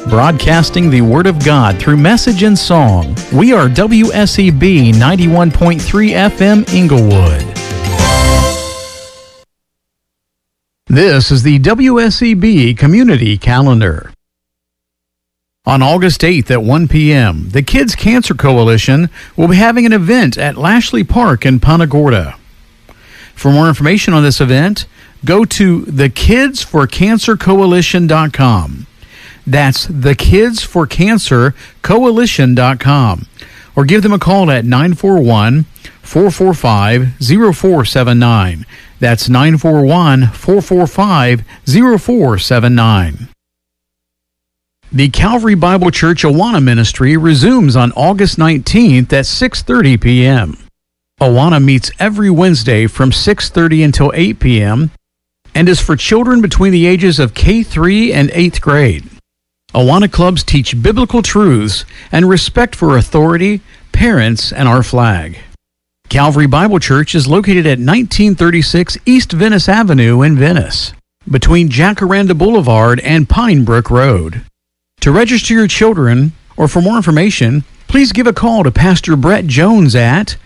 Broadcasting the Word of God through message and song. We are WSEB 91.3 FM Inglewood. This is the WSEB Community Calendar. On August 8th at 1 p.m., the Kids Cancer Coalition will be having an event at Lashley Park in Punta Gorda. For more information on this event, go to thekidsforcancercoalition.com. That's thekidsforcancercoalition.com. Or give them a call at 941-445-0479. That's 941-445-0479. The Calvary Bible Church Awana Ministry resumes on August 19th at 6:30 p.m. Awana meets every Wednesday from 6:30 until 8 p.m. and is for children between the ages of K3 and 8th grade. Awana clubs teach biblical truths and respect for authority, parents, and our flag. Calvary Bible Church is located at 1936 East Venice Avenue in Venice, between Jacaranda Boulevard and Pine Brook Road. To register your children, or for more information, please give a call to Pastor Brett Jones at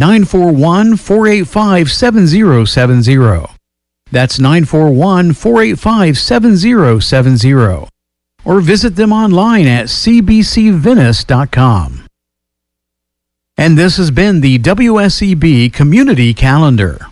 941-485-7070. That's 941-485-7070. Or visit them online at cbcvenice.com. And this has been the WSEB Community Calendar.